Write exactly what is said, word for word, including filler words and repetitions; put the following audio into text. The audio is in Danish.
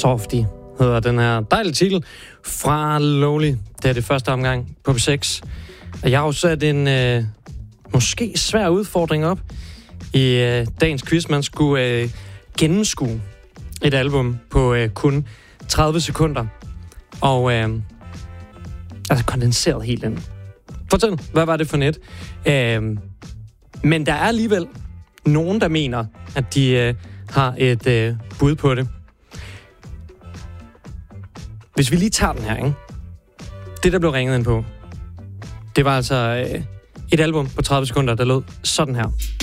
Softy hedder den her dejlige titel fra Lowly. Det er det første omgang på P seks. Og jeg har jo sat en øh, måske svær udfordring op i øh, dagens quiz. Man skulle øh, gennemskue et album på øh, kun tredive sekunder. Og øh, altså kondenseret helt ind. Fortæl, hvad var det for net? Øh, men der er alligevel nogen, der mener, at de øh, har et øh, bud på det. Hvis vi lige tager den her, ikke? Det, der blev ringet ind på, det var altså øh, et album på tredive sekunder, der lød sådan her.